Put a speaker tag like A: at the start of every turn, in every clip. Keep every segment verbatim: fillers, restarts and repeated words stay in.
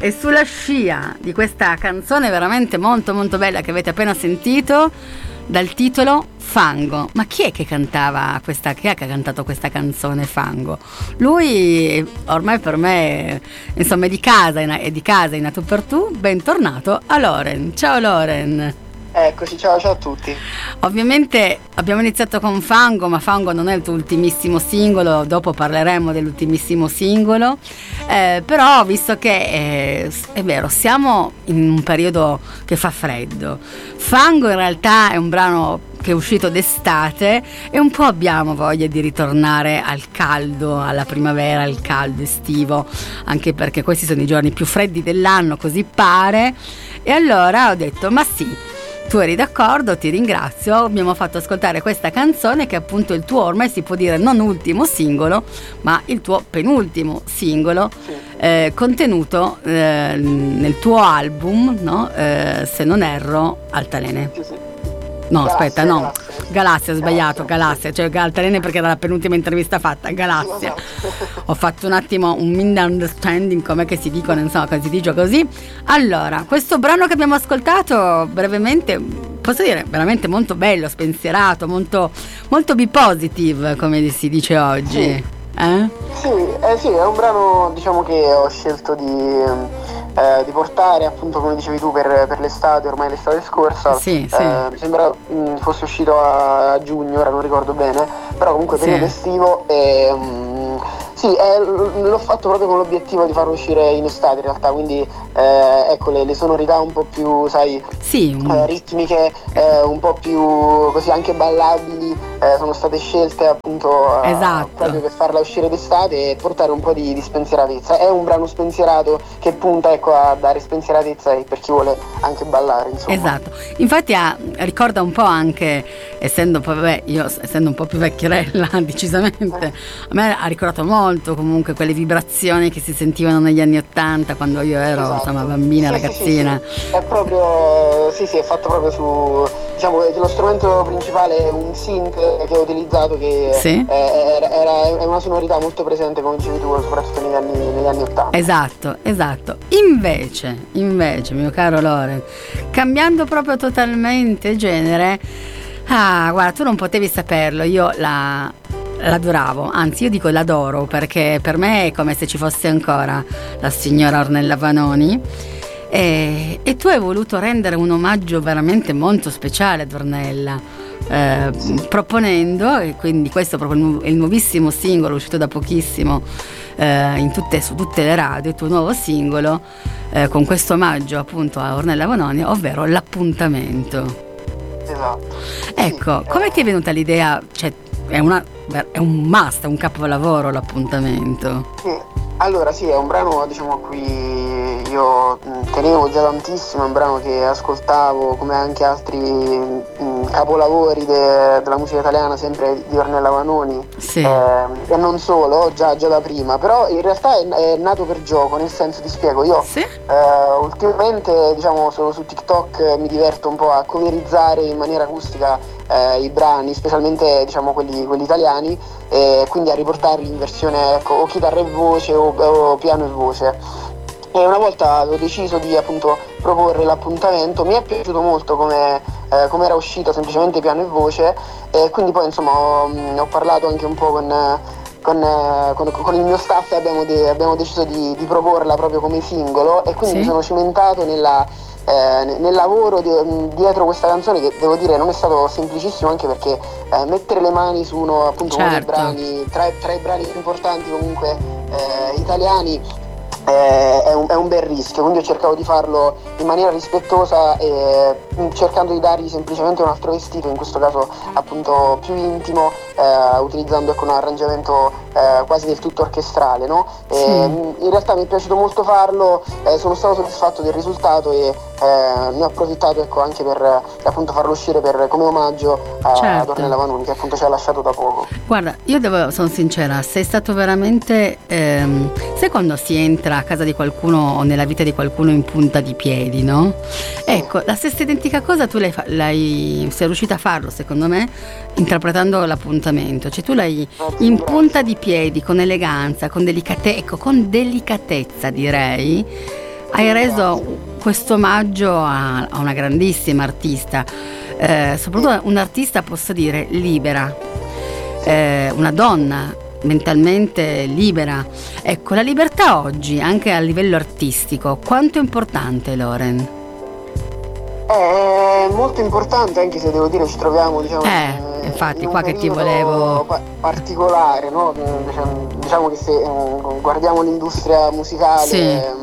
A: e sulla scia di questa canzone veramente molto molto bella che avete appena sentito, dal titolo Fango. Ma chi è che cantava questa, chi è che ha cantato questa canzone Fango? Lui ormai per me insomma è di casa, è di casa in a tu per tu. Bentornato a Loren. Ciao Loren.
B: Eccoci, ciao ciao a tutti.
A: Ovviamente abbiamo iniziato con Fango, ma Fango non è il tuo ultimissimo singolo, dopo parleremo dell'ultimissimo singolo, eh, però visto che eh, è vero, siamo in un periodo che fa freddo, Fango in realtà è un brano che è uscito d'estate e un po' abbiamo voglia di ritornare al caldo, alla primavera, al caldo estivo, anche perché questi sono i giorni più freddi dell'anno, così pare, e allora ho detto ma sì, tu eri d'accordo, ti ringrazio, abbiamo fatto ascoltare questa canzone che è appunto il tuo, ormai si può dire non ultimo singolo, ma il tuo penultimo singolo, sì. eh, contenuto eh, nel tuo album, no? eh, se non erro, Altalene. Sì, sì. No, Galassia, aspetta, no, Galassia, Galassia ho sbagliato, Galassia, cioè Altalene perché era la penultima intervista fatta, Galassia. Ho fatto un attimo un misunderstanding, com'è che si dicono, insomma, come si dice così. Allora, questo brano che abbiamo ascoltato brevemente, posso dire, veramente molto bello, spensierato, molto, molto be-positive, come si dice oggi.
B: Sì.
A: Eh?
B: Sì, eh sì, è un brano, diciamo, che ho scelto di... Eh, di portare appunto, come dicevi tu, per, per l'estate, ormai l'estate scorsa.
A: Sì,
B: eh,
A: sì.
B: Mi sembra mh, fosse uscito a, a giugno, ora non ricordo bene, però comunque periodo sì. estivo e mh, sì, eh, l'ho fatto proprio con l'obiettivo di farlo uscire in estate in realtà, quindi eh, ecco le, le sonorità un po' più, sai,
A: sì, un...
B: eh, ritmiche, eh, un po' più così anche ballabili, eh, sono state scelte appunto
A: esatto.
B: proprio per farla uscire d'estate e portare un po' di, di spensieratezza. È un brano spensierato che punta, ecco, a dare spensieratezza per chi vuole anche ballare, insomma.
A: Esatto, infatti ha, ricorda un po' anche, essendo poi vabbè, io essendo un po' più vecchierella decisamente, eh. a me ha ricordato molto comunque quelle vibrazioni che si sentivano negli anni Ottanta quando io ero esatto. insomma bambina,
B: sì,
A: ragazzina.
B: Sì, sì, sì. È proprio, sì sì, è fatto proprio su, diciamo che lo strumento principale è un synth che ho utilizzato che
A: sì.
B: è, era, era, è una sonorità molto presente, come dicevi tu, soprattutto negli anni, negli anni Ottanta.
A: Esatto, esatto. Invece, invece, mio caro Loren, cambiando proprio totalmente genere, ah, guarda, tu non potevi saperlo, io la... l'adoravo, anzi io dico l'adoro perché per me è come se ci fosse ancora la signora Ornella Vanoni e, e tu hai voluto rendere un omaggio veramente molto speciale ad Ornella, eh, sì. proponendo, e quindi questo è proprio il nuovissimo singolo uscito da pochissimo eh, in tutte, su tutte le radio, il tuo nuovo singolo eh, con questo omaggio appunto a Ornella Vanoni, ovvero L'appuntamento.
B: Esatto.
A: Ecco,
B: sì,
A: come
B: eh.
A: ti è venuta l'idea, cioè è una è un must, è un capolavoro L'appuntamento.
B: Sì, allora sì, è un brano, diciamo, a cui io tenevo già tantissimo, è un brano che ascoltavo come anche altri mh, capolavori de, della musica italiana, sempre di Ornella Vanoni,
A: sì.
B: eh, e non solo, già, già da prima, però in realtà è, è nato per gioco, nel senso, ti spiego, io
A: sì?
B: eh, ultimamente, diciamo, su, su TikTok mi diverto un po' a coverizzare in maniera acustica eh, i brani, specialmente, diciamo, quelli, quelli italiani, e quindi a riportarli in versione, ecco, o chitarra e voce o, o piano e voce. E una volta ho deciso di appunto proporre L'appuntamento, mi è piaciuto molto come eh, come era uscito semplicemente piano e voce, e quindi poi insomma ho, ho parlato anche un po' con, con, con, con il mio staff e abbiamo, de- abbiamo deciso di, di proporla proprio come singolo, e quindi sì. mi sono cimentato nella, eh, nel lavoro di, dietro questa canzone, che devo dire non è stato semplicissimo, anche perché eh, mettere le mani su uno, appunto, certo. uno dei brani, tra, tra i brani più importanti comunque eh, italiani, è un, è un bel rischio, quindi ho cercato di farlo in maniera rispettosa e cercando di dargli semplicemente un altro vestito, in questo caso appunto più intimo, eh, utilizzando, ecco, un arrangiamento eh, quasi del tutto orchestrale, no? E, sì. In realtà mi è piaciuto molto farlo, eh, sono stato soddisfatto del risultato e eh, ne ho approfittato, ecco, anche per appunto farlo uscire per, come omaggio a, certo. ad Ornella Vanoni, che appunto ci ha lasciato da poco.
A: Guarda, io devo, sono sincera, sei stato veramente ehm, sai quando si entra a casa di qualcuno o nella vita di qualcuno in punta di piedi, no? Sì. Ecco, la stessa identica cosa tu l'hai, l'hai sei riuscita a farlo, secondo me, interpretando L'appuntamento, cioè tu l'hai in punta di piedi, con eleganza, con delicatezza, ecco, con delicatezza direi, hai reso questo omaggio a, a una grandissima artista, eh, soprattutto un'artista, posso dire, libera, eh, una donna mentalmente libera. Ecco, la libertà oggi, anche a livello artistico, quanto è importante, Loren?
B: È molto importante, anche se devo dire ci troviamo, diciamo,
A: eh, infatti,
B: in un
A: qua che ti volevo
B: pa- particolare, no? Diciamo, diciamo che se eh, guardiamo l'industria musicale,
A: sì.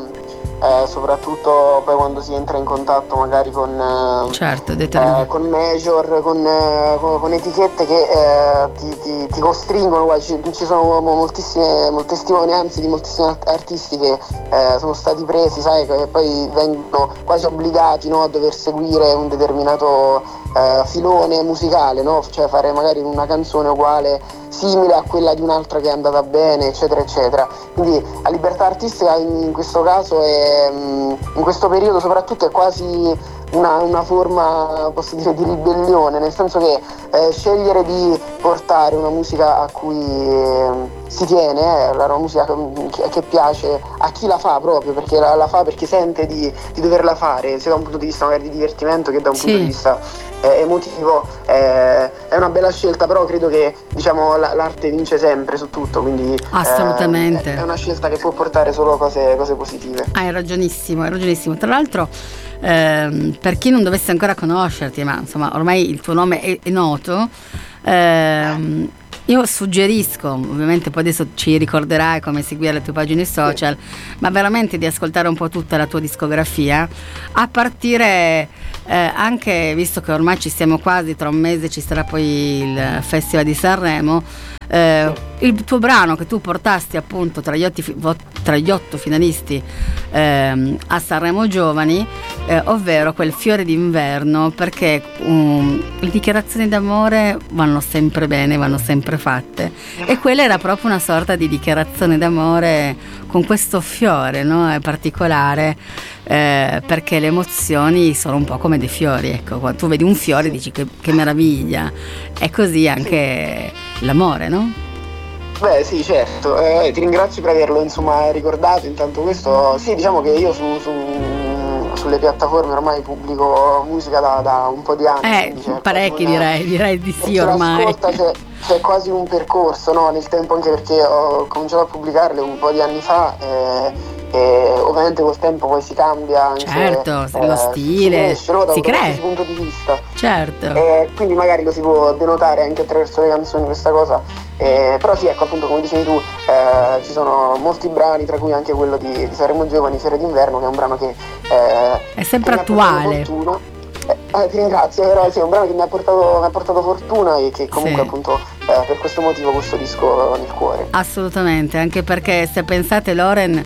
B: eh, soprattutto poi quando si entra in contatto magari con, eh,
A: certo,
B: eh, con major, con, eh, con, con etichette che eh, ti, ti, ti costringono, ci, ci sono moltissime, molte testimonianze di moltissimi artisti che eh, sono stati presi, sai, che poi vengono quasi obbligati, no, a dover seguire un determinato eh, filone musicale, no? Cioè fare magari una canzone uguale, simile a quella di un'altra che è andata bene, eccetera eccetera. Quindi la libertà artistica in, in questo caso è, in questo periodo soprattutto, è quasi una, una forma, posso dire, di ribellione, nel senso che eh, scegliere di portare una musica a cui eh, si tiene, eh, una musica che, che piace a chi la fa, proprio perché la, la fa perché sente di, di doverla fare, sia da un punto di vista magari di divertimento che da un sì. punto di vista eh, emotivo, eh, è una bella scelta, però credo che, diciamo, la, l'arte vince sempre su tutto, quindi
A: assolutamente
B: eh, è una scelta che può portare solo cose, cose positive.
A: Hai ragionissimo, hai ragionissimo. Tra l'altro, ehm, per chi non dovesse ancora conoscerti, ma insomma ormai il tuo nome è, è noto, ehm, io suggerisco, ovviamente poi adesso ci ricorderai come seguire le tue pagine social, sì. ma veramente di ascoltare un po' tutta la tua discografia, a partire eh, anche, visto che ormai ci siamo quasi, tra un mese ci sarà poi il Festival di Sanremo, eh, sì. il tuo brano che tu portasti appunto tra gli otto, tra gli otto finalisti eh, a Sanremo Giovani, eh, ovvero quel Fiore d'inverno, perché um, le dichiarazioni d'amore vanno sempre bene, vanno sempre fatte, e quella era proprio una sorta di dichiarazione d'amore con questo fiore, no? È particolare, eh, perché le emozioni sono un po' come dei fiori, ecco, quando tu vedi un fiore dici che, che meraviglia, è così anche l'amore, no?
B: Beh sì, certo, eh, ti ringrazio per averlo insomma ricordato. Intanto questo, sì, diciamo che io su, su sulle piattaforme ormai pubblico musica da, da un po' di anni.
A: Eh,
B: cioè,
A: parecchi
B: una,
A: direi, direi di sì ormai.
B: C'è, c'è quasi un percorso, no, nel tempo, anche perché ho cominciato a pubblicarle un po' di anni fa, eh, e ovviamente col tempo poi si cambia anche,
A: certo,
B: eh,
A: lo stile,
B: si cresce, no, da
A: si
B: un
A: crea,
B: punto di vista,
A: certo,
B: e quindi magari lo si può denotare anche attraverso le canzoni questa cosa, eh, però sì, ecco, appunto, come dicevi tu, eh, ci sono molti brani, tra cui anche quello di, di Sanremo Giovani, Fiore d'inverno, che è un brano che eh,
A: è sempre attuale.
B: Eh, eh, ti ringrazio, però sì, è un brano che mi ha portato, mi ha portato fortuna, e che comunque sì. appunto eh, per questo motivo questo disco nel cuore.
A: Assolutamente, anche perché se pensate, Loren,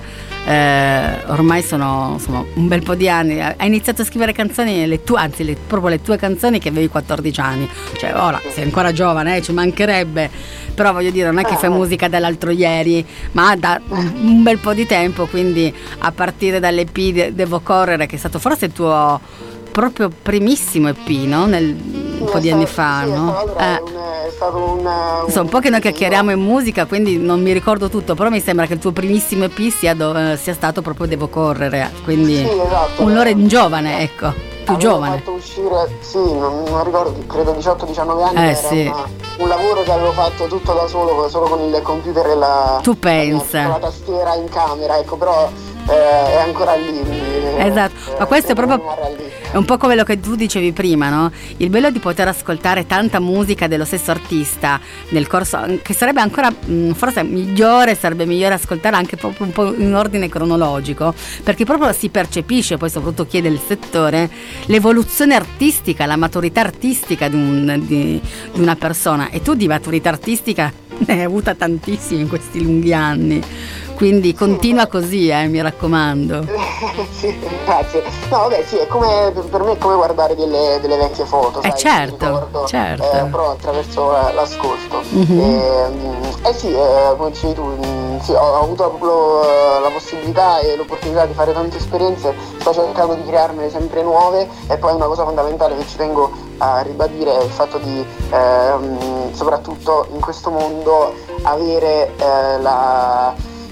A: eh, ormai sono insomma un bel po' di anni, hai iniziato a scrivere canzoni, le tue, anzi le, proprio le tue canzoni che avevi quattordici anni, cioè ora sei ancora giovane, eh, ci mancherebbe, però voglio dire, non è che fai musica dall'altro ieri, ma da un bel po' di tempo, quindi a partire dall'E P de- Devo Correre, che è stato forse il tuo proprio primissimo E P, no? Nel, un
B: sì,
A: po' di
B: stato,
A: anni fa,
B: sì,
A: no?
B: È stato,
A: eh.
B: un, è stato un, un,
A: so, un po' che noi chiacchieriamo in musica, quindi non mi ricordo tutto, però mi sembra che il tuo primissimo E P sia, do, sia stato proprio Devo Correre, quindi
B: sì, esatto,
A: un Loren giovane, ecco, più giovane.
B: Ho fatto uscire, sì, non, non ricordo, credo diciotto diciannove anni,
A: eh,
B: era
A: sì.
B: una, un lavoro che avevo fatto tutto da solo, solo con il computer e la,
A: tu pensa.
B: la, la tastiera in camera, ecco, però eh, è ancora lì.
A: Esatto,
B: eh,
A: ma questo è proprio è un po' come quello che tu dicevi prima, no? Il bello di poter ascoltare tanta musica dello stesso artista nel corso, che sarebbe ancora forse migliore, sarebbe migliore ascoltare anche proprio un po' in ordine cronologico, perché proprio si percepisce, poi soprattutto chi è del settore, l'evoluzione artistica, la maturità artistica di, un, di, di una persona, e tu di maturità artistica ne hai avuta tantissimi in questi lunghi anni, quindi continua così, eh, mi raccomando.
B: Sì, grazie. No, vabbè, sì, è come, per me è come guardare delle, delle vecchie foto,
A: eh,
B: sai,
A: certo,
B: ricordo,
A: certo.
B: Eh, però attraverso l'ascolto.
A: Mm-hmm.
B: Eh, eh sì, eh, come dicevi tu, sì, ho, ho avuto proprio la possibilità e l'opportunità di fare tante esperienze, sto cercando di crearmene sempre nuove, e poi una cosa fondamentale che ci tengo a ribadire è il fatto di, ehm, soprattutto in questo mondo, avere eh, la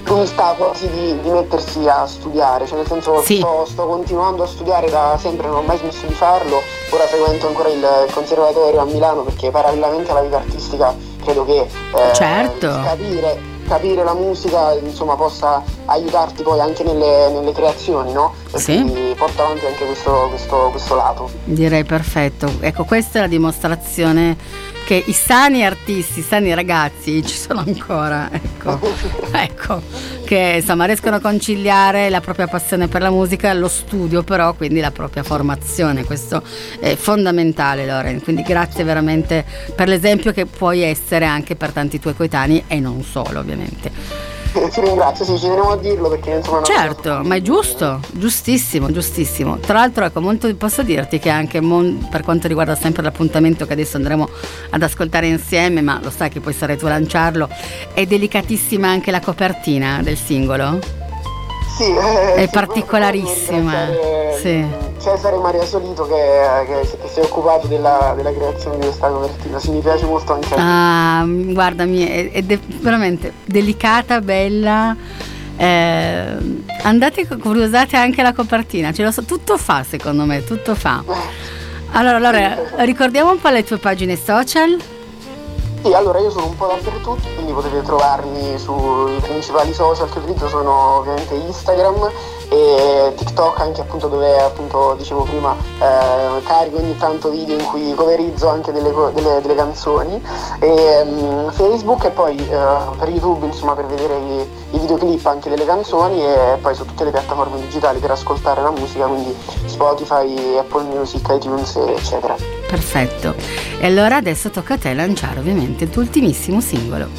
B: l'umiltà quasi di, di mettersi a studiare, cioè nel senso
A: sì.
B: sto, sto continuando a studiare da sempre, non ho mai smesso di farlo, ora frequento ancora il, il conservatorio a Milano perché parallelamente alla vita artistica credo che eh,
A: certo.
B: capire capire la musica insomma possa aiutarti poi anche nelle, nelle creazioni, no? E
A: sì.
B: quindi porta avanti anche questo, questo, questo lato.
A: Direi perfetto. Ecco, questa è la dimostrazione che i sani artisti, i sani ragazzi ci sono ancora, ecco, ecco, che insomma riescono a conciliare la propria passione per la musica, lo studio però, quindi la propria formazione. Questo è fondamentale, Loren, quindi grazie veramente per l'esempio che puoi essere anche per tanti tuoi coetanei e non solo, ovviamente.
B: Ti ringrazio, sì, ci tenevo a dirlo perché insomma...
A: Certo, ma è giusto, giustissimo, giustissimo. Tra l'altro, ecco, molto, posso dirti che anche mon, per quanto riguarda sempre l'appuntamento che adesso andremo ad ascoltare insieme, ma lo sai che poi sarai tu a lanciarlo, è delicatissima anche la copertina del singolo?
B: Sì, eh,
A: è
B: sì,
A: particolarissima, sì.
B: Cesare Maria Solito che, che, che si è occupato della, della creazione di questa copertina, sì, mi piace molto anche a me.
A: Ah, guardami, è, è de- veramente delicata, bella. Eh, andate, curiosate anche la copertina, ce lo so, tutto fa secondo me, tutto fa. Allora, allora ricordiamo un po' le tue pagine social.
B: Sì, allora io sono un po' dappertutto, quindi potete trovarmi sui principali social che utilizzo, sono ovviamente Instagram e TikTok, anche appunto dove appunto dicevo prima eh, carico ogni tanto video in cui coverizzo anche delle, delle, delle canzoni, e um, Facebook e poi uh, per YouTube insomma per vedere i, i videoclip anche delle canzoni, e poi su tutte le piattaforme digitali per ascoltare la musica, quindi Spotify, Apple Music, iTunes eccetera.
A: Perfetto, e allora adesso tocca a te lanciare ovviamente il tuo ultimissimo singolo.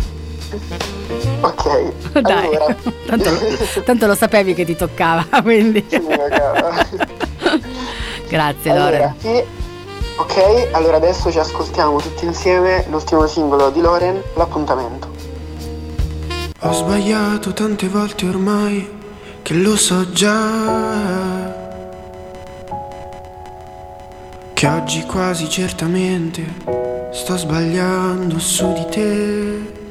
B: Ok,
A: dai,
B: allora.
A: tanto, lo, tanto lo sapevi che ti toccava, quindi
B: sì, mi toccava.
A: Grazie,
B: allora,
A: Loren.
B: Sì. Ok, allora adesso ci ascoltiamo tutti insieme l'ultimo singolo di Loren, L'appuntamento.
C: Ho sbagliato tante volte ormai, che lo so già, che oggi quasi certamente sto sbagliando su di te.